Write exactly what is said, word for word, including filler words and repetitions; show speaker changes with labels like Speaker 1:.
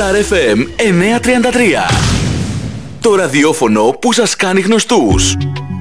Speaker 1: Star εφ εμ εννιακόσια τριάντα τρία. Το ραδιόφωνο που σας κάνει γνωστούς.